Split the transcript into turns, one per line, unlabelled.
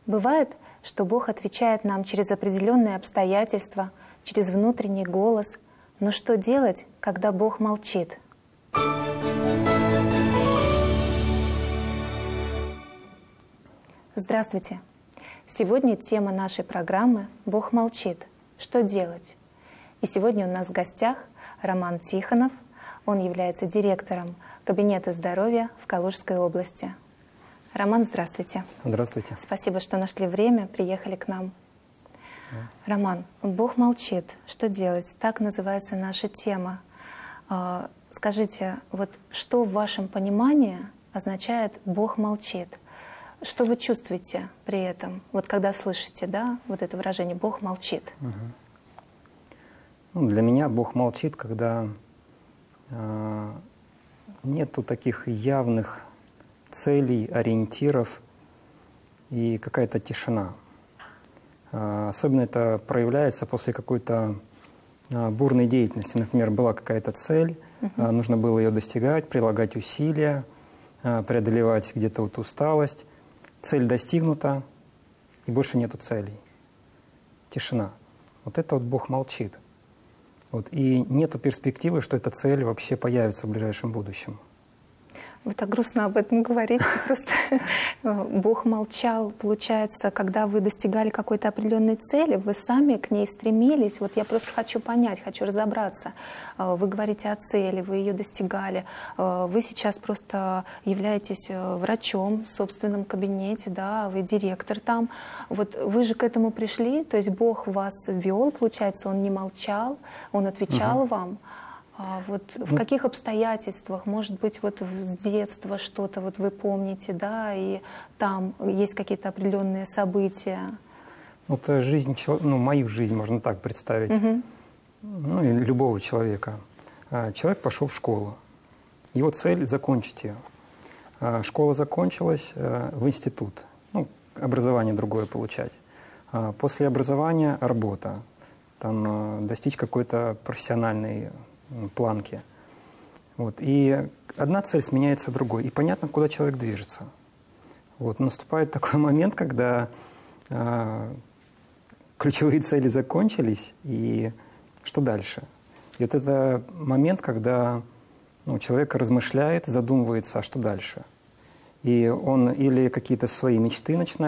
Бывает, что Бог отвечает нам через определенные обстоятельства, через внутренний голос. Но что делать, когда Бог молчит? Здравствуйте! Сегодня тема нашей программы «Бог молчит. Что делать?». И сегодня у нас в гостях Роман Тихонов. Он является директором кабинета здоровья в Калужской области. Роман, здравствуйте.
Здравствуйте.
Спасибо, что нашли время, приехали к нам. Роман, Бог молчит. Что делать? Так называется наша тема. Скажите, вот что в вашем понимании означает «Бог молчит»? Что вы чувствуете при этом, вот когда слышите, да, вот это выражение «Бог молчит»?
Ну, для меня Бог молчит, когда нету таких явных целей, ориентиров и какая-то тишина. Особенно это проявляется после какой-то бурной деятельности. Например, была какая-то цель, нужно было ее достигать, прилагать усилия, преодолевать где-то вот усталость. Цель достигнута, и больше нету целей. Тишина. Вот это вот Бог молчит. Вот. И нету перспективы, что эта цель вообще появится в ближайшем будущем.
Вы так грустно об этом говорите. Просто Бог молчал, получается, когда вы достигали какой-то определенной цели, вы сами к ней стремились. Вот я просто хочу понять, хочу разобраться. Вы говорите о цели, вы ее достигали. Вы сейчас просто являетесь врачом в собственном кабинете, да, вы директор там. Вот вы же к этому пришли, то есть Бог вас вел, получается, Он не молчал, Он отвечал вам. Вот в каких обстоятельствах, может быть, вот с детства что-то вот вы помните, да, и там есть какие-то определенные события?
Вот жизнь, ну, мою жизнь можно так представить, ну, и любого человека. Человек пошел в школу, его цель — закончить ее. Школа закончилась, в институт, ну, образование другое получать. После образования работа, там достичь какой-то профессиональной планки. Вот. И одна цель сменяется другой. И понятно, куда человек движется. Вот. Наступает такой момент, когда ключевые цели закончились, и что дальше? И вот это момент, когда человек размышляет, задумывается, а что дальше? И он или какие-то свои мечты начинает